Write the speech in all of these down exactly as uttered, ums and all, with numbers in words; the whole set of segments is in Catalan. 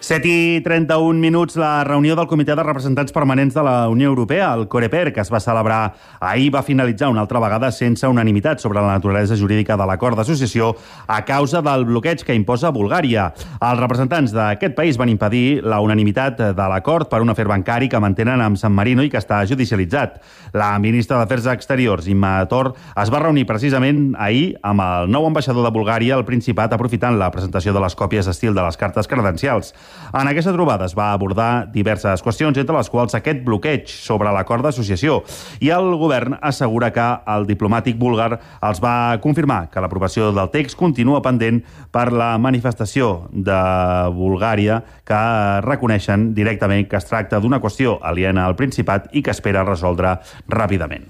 set i trenta-un minuts, la reunió del Comitè de Representants Permanents de la Unió Europea, el Coreper, que es va celebrar ahir, va finalitzar una altra vegada sense unanimitat sobre la naturalesa jurídica de l'acord d'associació a causa del bloqueig que imposa Bulgària. Els representants d'aquest país van impedir la unanimitat de l'acord per un afer bancari que mantenen amb San Marino i que està judicialitzat. La ministra d'Afers Exteriors, Imma Tor, es va reunir precisament ahir amb el nou ambaixador de Bulgària al Principat, aprofitant la presentació de les còpies d'estil de les cartes credencials. En aquesta trobada es va abordar diverses qüestions, entre les quals aquest bloqueig sobre l'acord d'associació. I el govern assegura que el diplomàtic búlgar els va confirmar que l'aprovació del text continua pendent per la manifestació de Bulgària, que reconeixen directament que es tracta d'una qüestió aliena al Principat i que espera resoldre ràpidament.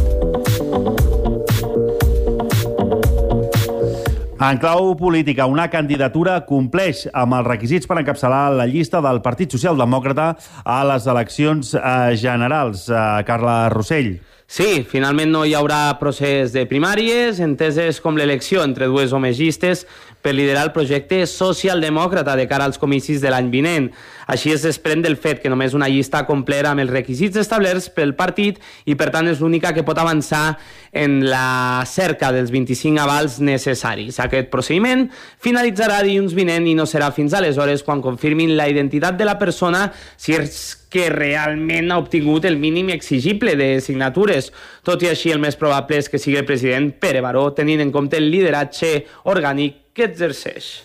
En clau política, una candidatura compleix amb els requisits per encapçalar la llista del Partit Socialdemòcrata a les eleccions generals. Carla Rossell. Sí, finalment no hi haurà procés de primàries, enteses com l'elecció entre dues homes llistes per liderar el projecte socialdemòcrata de cara als comicis de l'any vinent. Així es desprèn del fet que només una llista completa amb els requisits establerts pel partit i, per tant, és l'única que pot avançar en la cerca dels vint-i-cinc avals necessaris. Aquest procediment finalitzarà dilluns vinent i no serà fins aleshores quan confirmin la identitat de la persona si és que realment ha obtingut el mínim exigible de signatures. Tot i així, el més probable és que sigui el president Pere Baró, tenint en compte el lideratge orgànic que exerceix.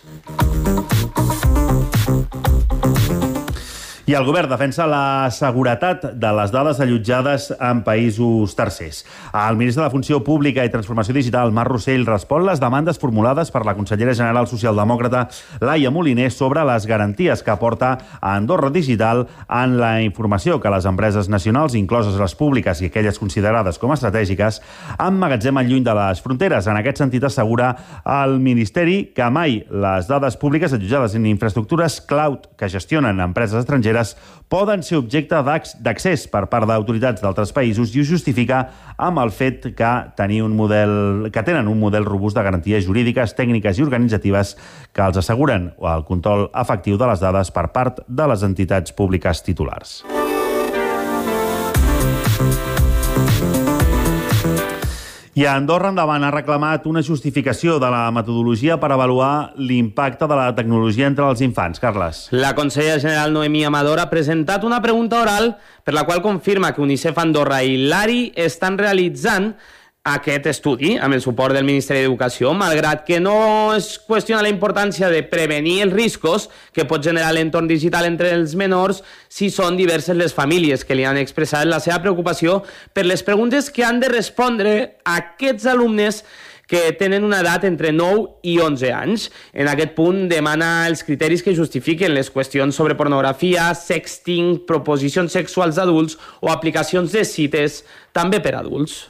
I el govern defensa la seguretat de les dades allotjades en països tercers. El ministre de Funció Pública i Transformació Digital, Marc Rossell, respon les demandes formulades per la consellera general socialdemòcrata Laia Moliner sobre les garanties que aporta a Andorra Digital en la informació que les empreses nacionals, incloses les públiques i aquelles considerades com estratègiques, emmagatzemen lluny de les fronteres. En aquest sentit, assegura el Ministeri que mai les dades públiques allotjades en infraestructures cloud que gestionen empreses estrangeres poden ser objecte d'accés per part d'autoritats d'altres països i ho justifica amb el fet que, tenir un model, que tenen un model robust de garanties jurídiques, tècniques i organitzatives que els asseguren el control efectiu de les dades per part de les entitats públiques titulars. I a Andorra Endavant ha reclamat una justificació de la metodologia per avaluar l'impacte de la tecnologia entre els infants. Carles. La consellera general Noemí Amador ha presentat una pregunta oral per la qual confirma que UNICEF Andorra i l'ARI estan realitzant aquest estudi amb el suport del Ministeri d'Educació, malgrat que no es qüestiona la importància de prevenir els riscos que pot generar l'entorn digital entre els menors si són diverses les famílies que li han expressat la seva preocupació per les preguntes que han de respondre a aquests alumnes que tenen una edat entre nou i onze anys. En aquest punt demana els criteris que justifiquen les qüestions sobre pornografia, sexting, proposicions sexuals d'adults o aplicacions de cites també per adults.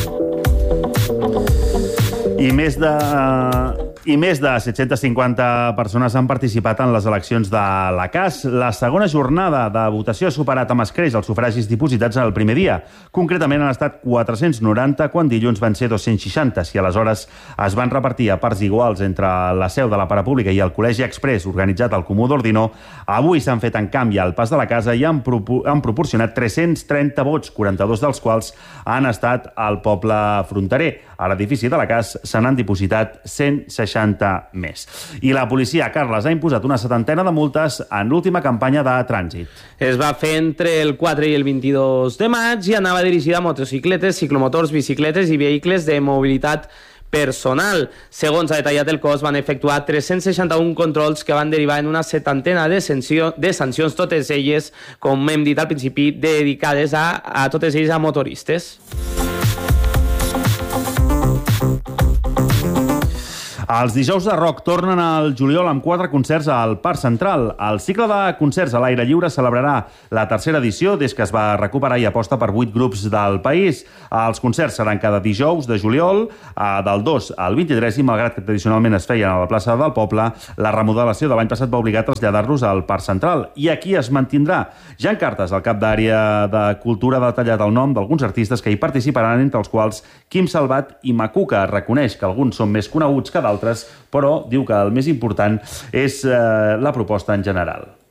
I més de... I més de set-centes cinquanta persones han participat en les eleccions de la C A S. La segona jornada de votació ha superat amb escreix els sufragis dipositats en el primer dia. Concretament han estat quatre-cents noranta, quan dilluns van ser dos-cents seixanta. Si aleshores es van repartir a parts iguals entre la seu de la Parapública i el Col·legi Express organitzat al Comú d'Ordino, avui s'han fet en canvi al Pas de la Casa i han, pro han proporcionat tres-cents trenta vots, quaranta-dos dels quals han estat al poble fronterer. A l'edifici de la C A S se n'han dipositat cent seixanta més. I la policia, Carles, ha imposat una setantena de multes en l'última campanya de trànsit. Es va fer entre el quatre i el vint-i-dos de maig i anava dirigida a motocicletes, ciclomotors, bicicletes i vehicles de mobilitat personal. Segons ha detallat el cos, van efectuar tres-cents seixanta-un controls que van derivar en una setantena de, de sancions, totes elles, com hem dit al principi, dedicades a, a totes elles a motoristes. Els dijous de rock tornen al juliol amb quatre concerts al Parc Central. El cicle de concerts a l'aire lliure celebrarà la tercera edició des que es va recuperar i aposta per vuit grups del país. Els concerts seran cada dijous de juliol, del dos al vint-i-tres, i malgrat que tradicionalment es feien a la plaça del Poble, la remodelació de l'any passat va obligar a traslladar-los al Parc Central. I aquí es mantindrà. Jan Cartes, el cap d'àrea de Cultura, ha detallat el nom d'alguns artistes que hi participaran, entre els quals Quim Salvat i Macuca. Reconeix que alguns són més coneguts que d'altres, però diu que el més important és eh, la proposta en general.